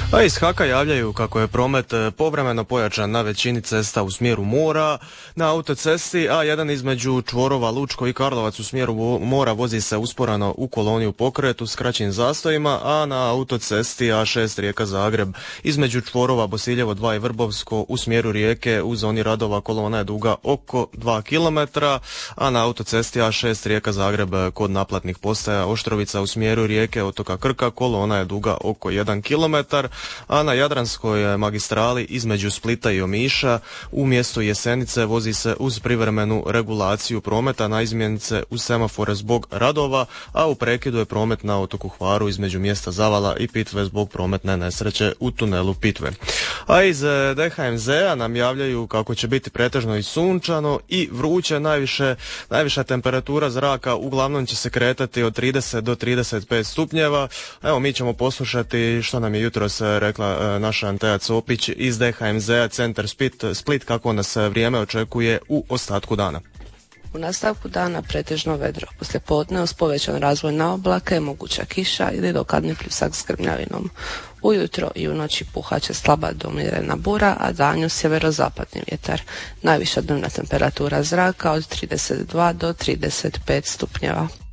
A iz HAK-a javljaju kako je promet povremeno pojačan na većini cesta u smjeru mora, na autocesti A1 između čvorova Lučko i Karlovac u smjeru mora vozi se usporano u koloni u pokretu s kraćim zastojima, a na autocesti A6 Rijeka-Zagreb između čvorova Bosiljevo 2 i Vrbovsko u smjeru Rijeke u zoni radova kolona je duga oko 2 km, a na autocesti A6 Rijeka-Zagreb kod naplatnih postaja Oštrovica u smjeru Rijeke otoka Krka kolona je duga oko 1 km, a na Jadranskoj magistrali između Splita i Omiša u mjestu Jesenice vozi se uz privremenu regulaciju prometa na izmjenice uz semafore zbog radova, a u prekidu je promet na otoku Hvaru između mjesta Zavala i Pitve zbog prometne nesreće u tunelu Pitve. A iz DHMZ-a nam javljaju kako će biti pretežno i sunčano i vruće, najviša temperatura zraka uglavnom će se kretati od 30 do 35 stupnjeva. Evo, mi ćemo poslušati što nam je jutros rekla naša Anteja Copić iz DHMZ-a Centar Split kako nas vrijeme očekuje u ostatku dana. U nastavku dana pretežno vedro, poslije podne uz povećan razvoj na oblake, moguća kiša ili dokadni pljusak s grmljavinom. Ujutro i u noći puhaće slaba do umjerena bura, a danju sjeverozapadni vjetar. Najviša dnevna temperatura zraka od 32 do 35 stupnjeva.